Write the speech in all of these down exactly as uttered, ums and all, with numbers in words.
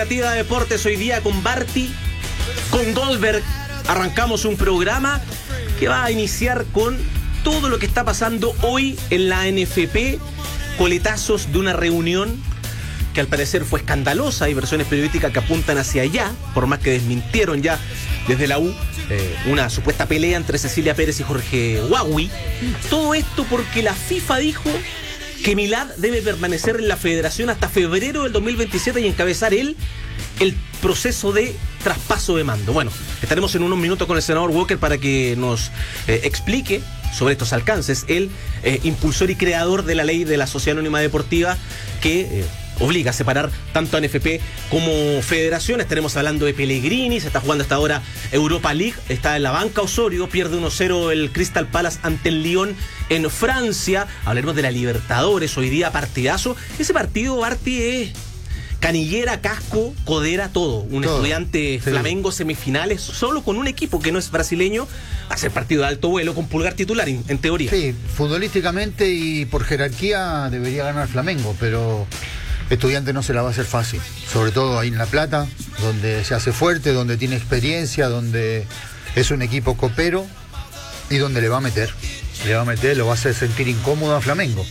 Alternativa de Deportes hoy día con Barty, con Goldberg. Arrancamos un programa que va a iniciar con todo lo que está pasando hoy en la N F P, coletazos de una reunión que al parecer fue escandalosa. Hay versiones periodísticas que apuntan hacia allá, por más que desmintieron ya desde la U eh, una supuesta pelea entre Cecilia Pérez y Jorge Huawi. Todo esto porque la FIFA dijo que Milad debe permanecer en la federación hasta febrero del dos mil veintisiete y encabezar él el proceso de traspaso de mando. Bueno, estaremos en unos minutos con el senador Walker para que nos eh, explique sobre estos alcances. Él, eh, impulsor y creador de la ley de la Sociedad Anónima Deportiva que eh, obliga a separar tanto a N F P como federación. Estaremos hablando de Pellegrini, se está jugando hasta ahora Europa League, está en la banca Osorio, pierde uno cero el Crystal Palace ante el Lyon en Francia. Hablaremos de la Libertadores, hoy día partidazo. Ese partido, Barty, es canillera, casco, codera, todo. Un todo. Estudiante sí. Flamengo, semifinales, solo con un equipo que no es brasileño, va a ser partido de alto vuelo con Pulgar titular, en, en teoría. Sí, futbolísticamente y por jerarquía debería ganar Flamengo, pero Estudiante no se la va a hacer fácil, sobre todo ahí en La Plata, donde se hace fuerte, donde tiene experiencia, donde es un equipo copero y donde le va a meter, le va a meter, lo va a hacer sentir incómodo a Flamengo.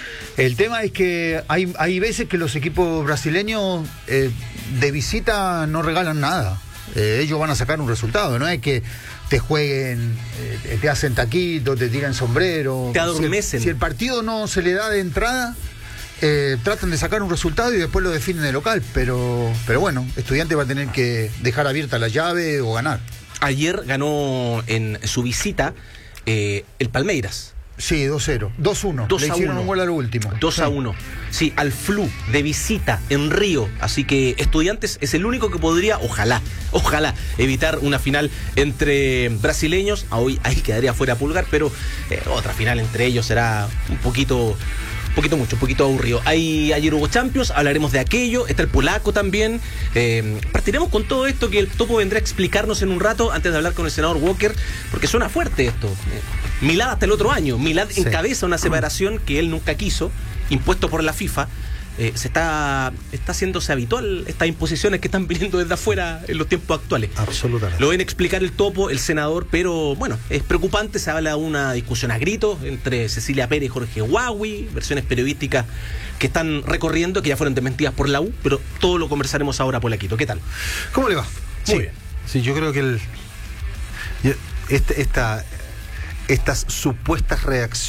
El tema es que hay, hay veces que los equipos brasileños eh, de visita no regalan nada, eh, ellos van a sacar un resultado, no es que te jueguen, eh, te hacen taquito, te tiran sombrero, te adormecen. Si, si el partido no se le da de entrada, Eh, tratan de sacar un resultado y después lo definen de local, pero, pero bueno, Estudiante va a tener que dejar abierta la llave o ganar. Ayer ganó en su visita eh, el Palmeiras. Sí, dos cero, dos uno. Le hicieron un gol al último. dos a uno. Sí, al Flu, de visita, en Río. Así que Estudiantes es el único que podría, ojalá, ojalá, evitar una final entre brasileños. Hoy ahí quedaría fuera Pulgar, pero eh, otra final entre ellos será un poquito... Un poquito mucho, un poquito aburrido. Hay, ayer hubo Champions, hablaremos de aquello, está el polaco también. Eh, partiremos con todo esto que el Topo vendrá a explicarnos en un rato antes de hablar con el senador Walker, porque suena fuerte esto. Eh, Milad hasta el otro año. Milad sí. Encabeza una separación que él nunca quiso, impuesto por la FIFA. Eh, se está, está haciéndose habitual estas imposiciones que están viniendo desde afuera en los tiempos actuales. Absolutamente. Lo ven a explicar el Topo, el senador, pero bueno, es preocupante. Se habla de una discusión a gritos entre Cecilia Pérez y Jorge Huawi, versiones periodísticas que están recorriendo, que ya fueron desmentidas por la U, pero todo lo conversaremos ahora, Polaquito. ¿Qué tal? ¿Cómo le va? Muy sí. bien. Sí, yo creo que el, este, esta, estas supuestas reacciones